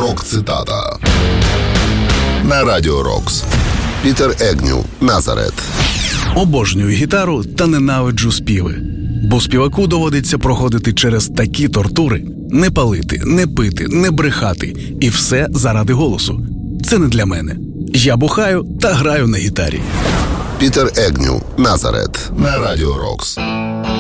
Рок-цитата на Радіо Рокс. Пітер Егню, Назарет. Обожнюю гітару та ненавиджу співи. Бо співаку доводиться проходити через такі тортури. Не палити, не пити, не брехати. І все заради голосу. Це не для мене. Я бухаю та граю на гітарі. Пітер Егню, Назарет на Радіо Рокс.